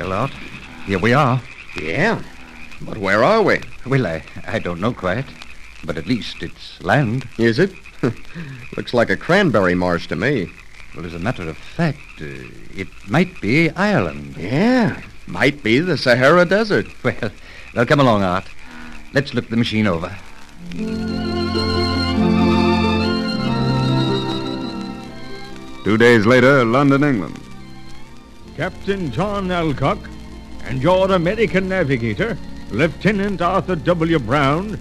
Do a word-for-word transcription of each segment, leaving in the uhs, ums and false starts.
Well, Art, here we are. Yeah, but where are we? Well, I, I don't know quite, but at least it's land. Is it? Looks like a cranberry marsh to me. Well, as a matter of fact, uh, it might be Ireland. Yeah, might be the Sahara Desert. Well, well, come along, Art. Let's look the machine over. Two days later, London, England. Captain John Alcock and your American navigator, Lieutenant Arthur W. Brown,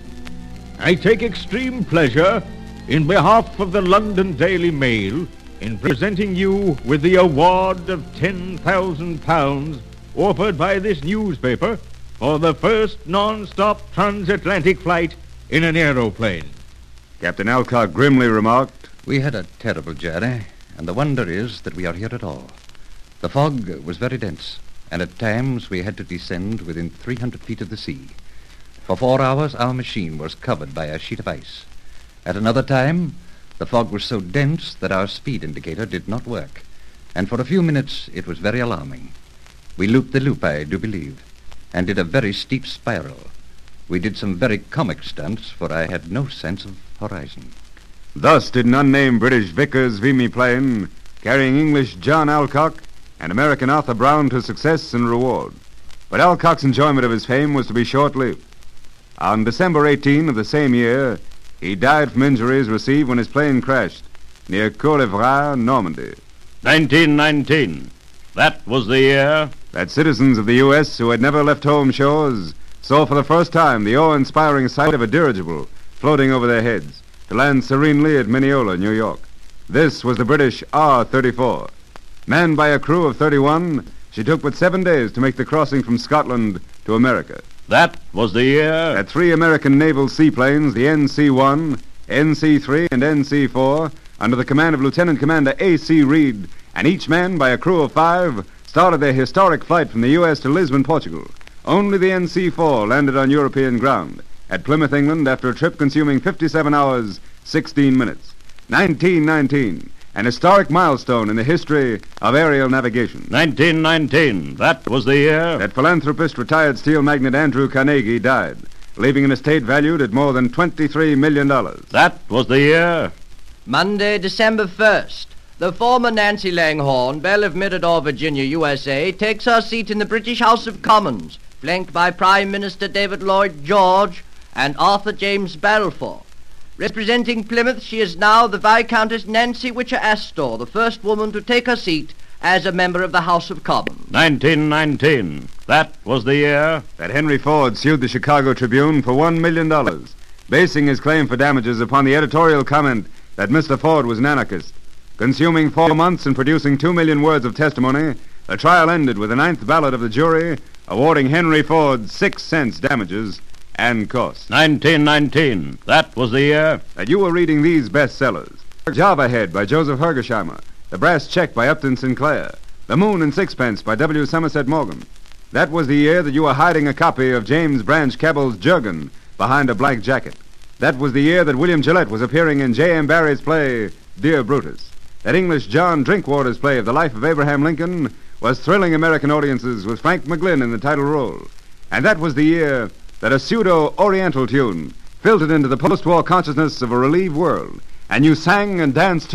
I take extreme pleasure in behalf of the London Daily Mail in presenting you with the award of ten thousand pounds offered by this newspaper for the first non-stop transatlantic flight in an aeroplane. Captain Alcock grimly remarked, We had a terrible journey, and the wonder is that we are here at all. The fog was very dense, and at times we had to descend within three hundred feet of the sea. For four hours, our machine was covered by a sheet of ice. At another time, the fog was so dense that our speed indicator did not work, and for a few minutes it was very alarming. We looped the loop, I do believe, and did a very steep spiral. We did some very comic stunts, for I had no sense of horizon. Thus did an unnamed British Vickers Vimy plane, carrying English John Alcock and American Arthur Brown to success and reward. But Alcock's enjoyment of his fame was to be short-lived. On December eighteenth of the same year, he died from injuries received when his plane crashed near Courlevrax, Normandy. nineteen nineteen. That was the year That citizens of the U S who had never left home shores saw for the first time the awe-inspiring sight of a dirigible floating over their heads to land serenely at Mineola, New York. This was the British R thirty-four. Manned by a crew of thirty-one, she took but seven days to make the crossing from Scotland to America. That was the year That three American naval seaplanes, the N C one, N C three, and N C four, under the command of Lieutenant Commander A C Reed, and each manned by a crew of five, started their historic flight from the U S to Lisbon, Portugal. Only the N C four landed on European ground at Plymouth, England, after a trip consuming fifty-seven hours, sixteen minutes. nineteen nineteen, an historic milestone in the history of aerial navigation. nineteen nineteen. That was the year That philanthropist, retired steel magnate Andrew Carnegie died, leaving an estate valued at more than twenty-three million dollars. That was the year Monday, December first. The former Nancy Langhorne, Belle of Mirador, Virginia, U S A, takes her seat in the British House of Commons, flanked by Prime Minister David Lloyd George and Arthur James Balfour. Representing Plymouth, she is now the Viscountess Nancy Witcher Astor, the first woman to take her seat as a member of the House of Commons. nineteen nineteen. That was the year That Henry Ford sued the Chicago Tribune for one million dollars, basing his claim for damages upon the editorial comment that Mister Ford was an anarchist. Consuming four months and producing two million words of testimony, the trial ended with the ninth ballot of the jury awarding Henry Ford six cents damages and costs. nineteen nineteen. That was the year That you were reading these bestsellers: Java Head by Joseph Hergesheimer, The Brass Check by Upton Sinclair, The Moon and Sixpence by W. Somerset Maugham. That was the year that you were hiding a copy of James Branch Cabell's Jurgen behind a black jacket. That was the year that William Gillette was appearing in J M. Barrie's play, Dear Brutus. That English John Drinkwater's play of the life of Abraham Lincoln was thrilling American audiences with Frank McGlynn in the title role. And that was the year that a pseudo-Oriental tune filtered into the post-war consciousness of a relieved world, and you sang and danced